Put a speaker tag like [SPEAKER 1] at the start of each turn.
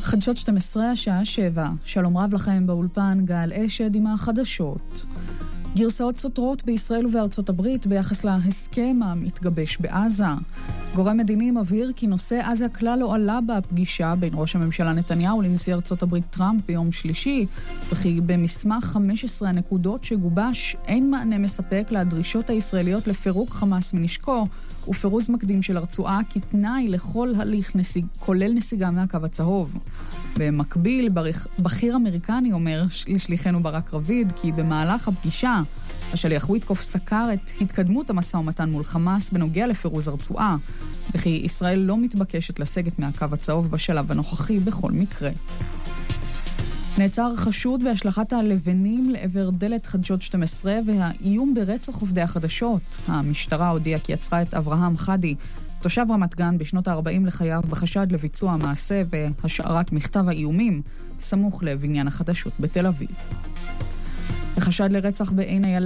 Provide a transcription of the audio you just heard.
[SPEAKER 1] חדשות 12 השעה 7. שלום רב לכם באולפן גל אשד עם החדשות. גרסאות סותרות בישראל ובארצות הברית ביחס להסכם המתגבש בעזה. גורם מדיני מבהיר כי נושא עזה כלל לא עלה בפגישה בין ראש הממשלה נתניהו לנשיא ארצות הברית טראמפ ביום שלישי, וכי במסמך 15 הנקודות שגובש אין מענה מספק לדרישות הישראליות לפירוק חמאס מנשקו ופירוז מקדים של הרצועה כתנאי לכל הליך כולל נסיגה מהקו הצהוב. במקביל, בכיר אמריקני אומר לשליחנו ברק רביד כי במהלך הפגישה השליח וויטקוף סקר את התקדמות המשא ומתן מול חמאס בנוגע לפירוז הרצועה, וכי ישראל לא מתבקשת לסגת מהקו הצהוב בשלב הנוכחי בכל מקרה. נעצר חשוד בהשלכת הלבנים לעבר דלת חדשות 12 והאיום ברצח עובדי החדשות. המשטרה הודיעה כי יצרה את אברהם חדי, תושב רמת גן בשנות ה-40 לחייו, בחשד לביצוע המעשה והשארת מכתב האיומים סמוך לבניין החדשות בתל אביב. בחשד לרצח בעין איילה